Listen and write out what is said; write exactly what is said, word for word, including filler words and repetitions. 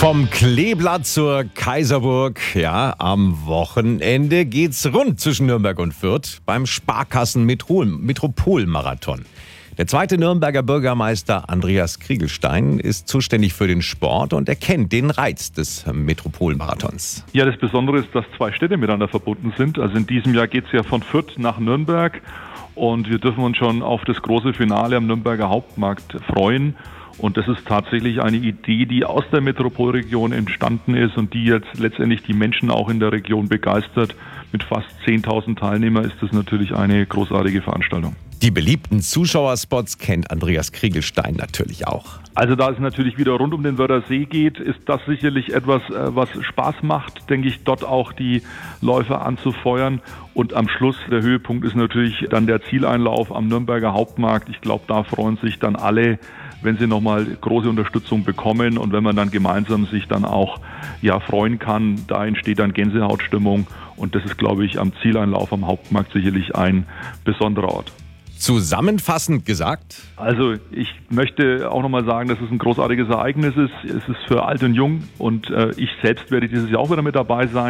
Vom Kleeblatt zur Kaiserburg. Ja, am Wochenende geht's rund zwischen Nürnberg und Fürth beim Sparkassen-Metropol-Marathon. Der zweite Nürnberger Bürgermeister Andreas Kriegelstein ist zuständig für den Sport und erkennt den Reiz des Metropolmarathons. Ja, das Besondere ist, dass zwei Städte miteinander verbunden sind. Also in diesem Jahr geht es ja von Fürth nach Nürnberg und wir dürfen uns schon auf das große Finale am Nürnberger Hauptmarkt freuen. Und das ist tatsächlich eine Idee, die aus der Metropolregion entstanden ist und die jetzt letztendlich die Menschen auch in der Region begeistert. Mit fast zehntausend Teilnehmern ist das natürlich eine großartige Veranstaltung. Die beliebten Zuschauerspots kennt Andreas Kriegelstein natürlich auch. Also da es natürlich wieder rund um den Wörthersee geht, ist das sicherlich etwas, was Spaß macht, denke ich, dort auch die Läufer anzufeuern. Und am Schluss, der Höhepunkt ist natürlich dann der Zieleinlauf am Nürnberger Hauptmarkt. Ich glaube, da freuen sich dann alle, wenn sie nochmal große Unterstützung bekommen und wenn man dann gemeinsam sich dann auch ja, freuen kann. Da entsteht dann Gänsehautstimmung und das ist, glaube ich, am Zieleinlauf am Hauptmarkt sicherlich ein besonderer Ort. Zusammenfassend gesagt? Also ich möchte auch nochmal sagen, dass es ein großartiges Ereignis ist. Es ist für alt und jung und äh, ich selbst werde dieses Jahr auch wieder mit dabei sein.